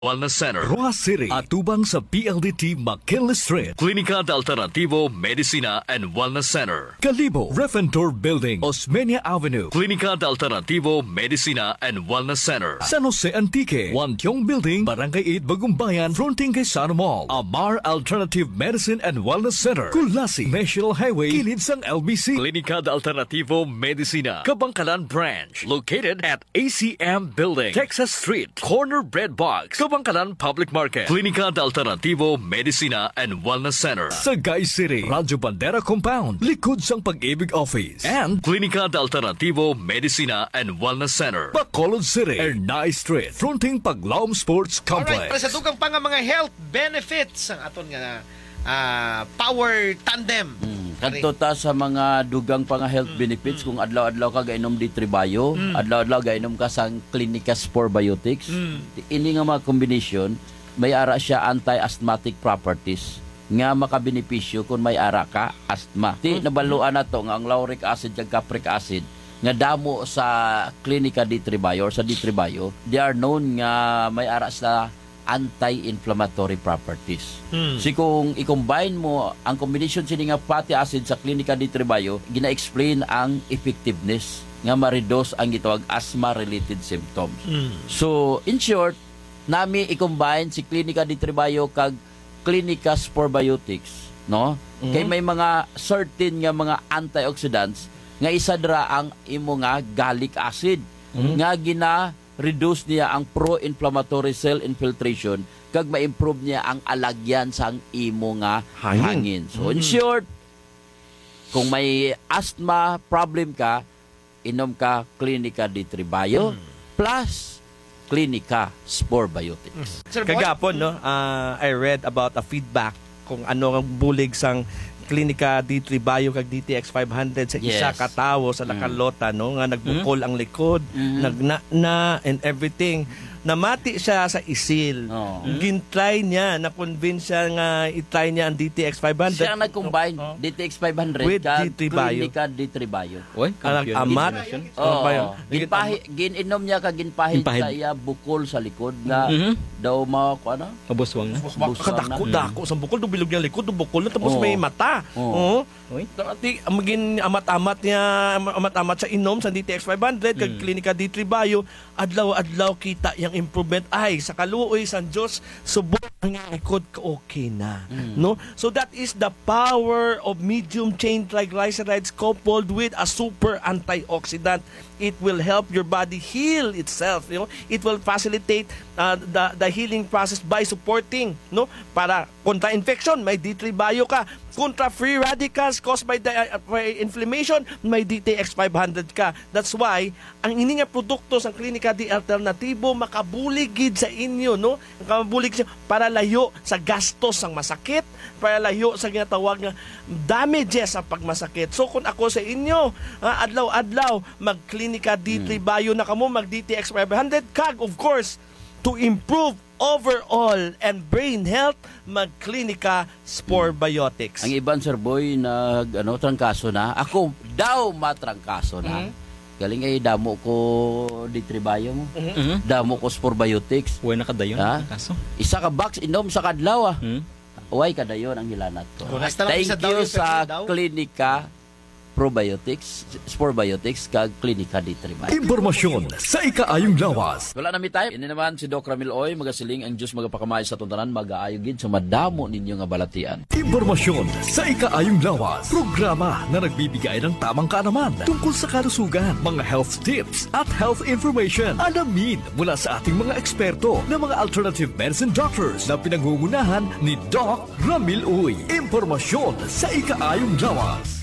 Wellness Center, Roa City, atubang sa PLDT McKinley Street, Clínica de Alternativo Medicina and Wellness Center, Kalibo, Refentor Building, Osmeña Avenue, Clínica de Alternativo Medicina and Wellness Center, San Jose Antique, Wantiong Building, Barangay 8, Bagumbayan, fronting kay Sano Mall, Amar Alternative Medicine and Wellness Center, Kulasi, National Highway, kilid sang LBC, Clínica de Alternativo Medicina, Kabangkalan Branch, located at ACM Building, Texas Street, Corner Bread Box, Kabangkalan Public Market, Clínica de Alternativo Medicina and Wellness Center, Sagay City, Radyo Bandera Compound, likod sang Pag-ibig Office, and Clínica de Alternativo Medicina and Wellness Center, Bacolod City, Ernay Street, fronting Paglaom Sports Complex. Alright, para sa dugang pa nga mga health benefits ang aton nga power tandem. Kadto ta sa mga dugang pa nga health benefits kung adlaw-adlaw ka gainom di Tribayo, adlaw-adlaw gainom ka sang Clinica Spore Biotics. Ini nga mga combination may ara siya anti-asthmatic properties nga makabenepisyo kung may ara ka asthma. Ti nabaluan nato nga ang lauric acid ug capric acid nga damo sa Clinica di Tribayo or sa di Tribayo, they are known nga may ara sa anti-inflammatory properties. So kung i-combine mo ang combination sini nga fatty acid sa Clinica di Tribayo, gina-explain ang effectiveness nga ma-reduce ang gitawag asthma-related symptoms. So in short, nami i-combine si Clinica di Tribayo kag Clinica Spore Biotics, no? Kay may mga certain nga mga antioxidants nga isa dira ang imo nga gallic acid nga reduce niya ang pro-inflammatory cell infiltration kag ma-improve niya ang alagyan sa imo nga hangin. So in short, kung may asthma problem ka, inom ka Clinica di Tribayo plus Clinica Spore Biotics. Kagapon, no, I read about a feedback kung ano ang bulig sang Clinica di Tribayo kag DTX 500 sa isa ka tawo sa Lakalota, no, nga nagbukol ang likod, nagna and everything. Namati siya sa isil. Gintry niya, na-convince siya nga itry niya ang DTX 500. Siya ang nag-combine DTX 500 with kag Clinica di Tribayo. Amat. Gininom niya kag ginpahid sa iya bukol sa likod na daw mao ko ano? Kabuswang na. Kadako sa bukol, dubilog niya likod, bukol na tapos may mata. Dati maging amat-amat siya inom sa DTX 500 kag Clinica di Tribayo, adlaw-adlaw kita yang improvement ay sa kaluoy sa Dios subok ang likod ka okay na, no? So that is the power of medium chain triglycerides coupled with a super antioxidant. It will help your body heal itself, you know. It will facilitate the healing process by supporting, no, para kontra infection may D3 bio ka, kontra free radicals caused by inflammation may DTX 500 ka. That's why ang ini nga produkto sa Clinica di Alternativo makabuligid sa inyo, no, makabulig siya para layo sa gastos ang masakit, para layo sa ginatawag nga damages sa pagmasakit. So kung ako sa inyo, adlaw-adlaw mag-Clinica D3 bio na kamo, mag DTX 500 kag of course to improve overall and brain health, mag-Clinica Spore Biotics. Ang iban Sir Boy trangkaso na. Ako daw matrangkaso na. Galing ay damo ko di Tribayo mo. Damo ko Spore Biotics. Uy, nakadayon. Kaso. Isa ka box inom sa kadlaw. Uy, kadayon ang hilanat ko. Thank you sa Clinica Probiotics, Spore Biotics, kag Clinica di Tribayo. Impormasyon sa ikaayong lawas. Wala na mi tayo. Ini naman si Doc Ramil Oy, magasiling ang Diyos magapakamay sa tuntanan, mag-aayogid sa madamo ninyo nga balatian. Impormasyon sa ikaayong lawas. Programa na nagbibigay ng tamang kaalaman tungkol sa kalusugan, mga health tips at health information. Alamin mula sa ating mga eksperto na mga alternative medicine doctors na pinangungunahan ni Doc Ramil Oy. Impormasyon sa ikaayong lawas.